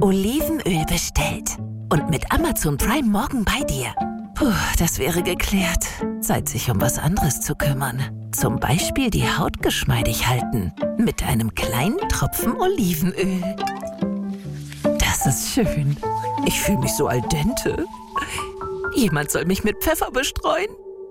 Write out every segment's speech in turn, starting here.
Olivenöl bestellt. Und mit Amazon Prime morgen bei dir. Puh, das wäre geklärt. Zeit, sich um was anderes zu kümmern. Zum Beispiel die Haut geschmeidig halten. Mit einem kleinen Tropfen Olivenöl. Das ist schön. Ich fühle mich so al dente. Jemand soll mich mit Pfeffer bestreuen.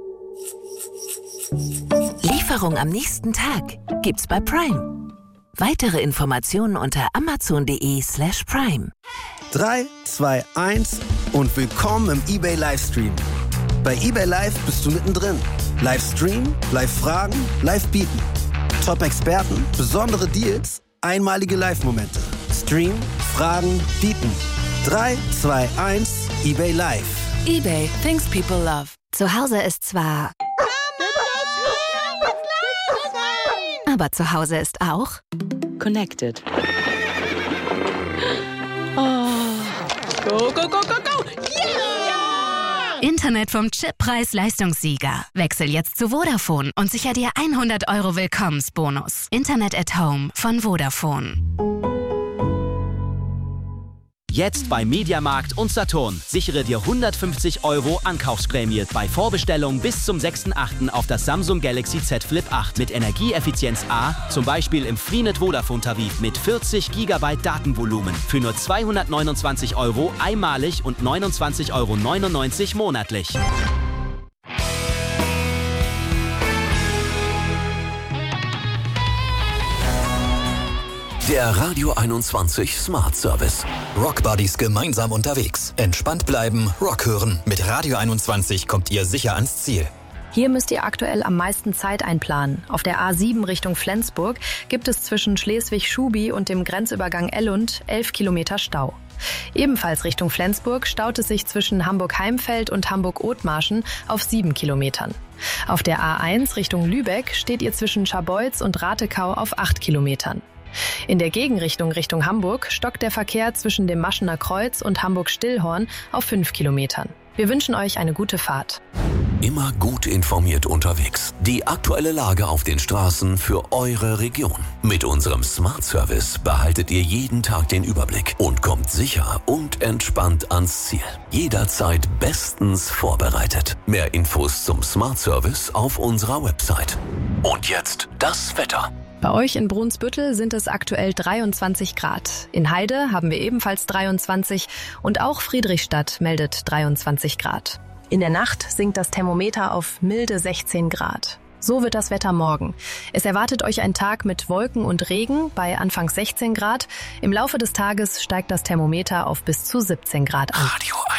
Lieferung am nächsten Tag gibt's bei Prime. Weitere Informationen unter amazon.de/prime. 3, 2, 1 und willkommen im eBay Livestream. Bei eBay Live bist du mittendrin. Livestream, Live-Fragen, Live-Bieten. Top-Experten, besondere Deals, einmalige Live-Momente. Stream, Fragen, Bieten. 3, 2, 1, eBay Live. eBay, things people love. Zu Hause ist zwar... Aber zu Hause ist auch... Connected. Oh. Go, go, go, go, go! Yeah! Internet vom Chippreis-Leistungssieger. Wechsel jetzt zu Vodafone und sicher dir 100 € Willkommensbonus. Internet at Home von Vodafone. Jetzt bei Mediamarkt und Saturn. Sichere dir 150 € Ankaufsprämie bei Vorbestellung bis zum 6.8. auf das Samsung Galaxy Z Flip 8 mit Energieeffizienz A, zum Beispiel im Freenet Vodafone-Tarif mit 40 GB Datenvolumen für nur 229 € einmalig und 29,99 € monatlich. Der Radio 21 Smart Service. Rock Buddies gemeinsam unterwegs. Entspannt bleiben, Rock hören. Mit Radio 21 kommt ihr sicher ans Ziel. Hier müsst ihr aktuell am meisten Zeit einplanen. Auf der A7 Richtung Flensburg gibt es zwischen Schleswig-Schubi und dem Grenzübergang Ellund 11 Kilometer Stau. Ebenfalls Richtung Flensburg staut es sich zwischen Hamburg-Heimfeld und Hamburg-Othmarschen auf 7 Kilometern. Auf der A1 Richtung Lübeck steht ihr zwischen Scharbeutz und Ratekau auf 8 Kilometern. In der Gegenrichtung Richtung Hamburg stockt der Verkehr zwischen dem Maschener Kreuz und Hamburg-Stillhorn auf 5 Kilometern. Wir wünschen euch eine gute Fahrt. Immer gut informiert unterwegs. Die aktuelle Lage auf den Straßen für eure Region. Mit unserem Smart Service behaltet ihr jeden Tag den Überblick und kommt sicher und entspannt ans Ziel. Jederzeit bestens vorbereitet. Mehr Infos zum Smart Service auf unserer Website. Und jetzt das Wetter. Bei euch in Brunsbüttel sind es aktuell 23 Grad. In Heide haben wir ebenfalls 23 und auch Friedrichstadt meldet 23 Grad. In der Nacht sinkt das Thermometer auf milde 16 Grad. So wird das Wetter morgen. Es erwartet euch ein Tag mit Wolken und Regen bei anfangs 16 Grad. Im Laufe des Tages steigt das Thermometer auf bis zu 17 Grad an. Radio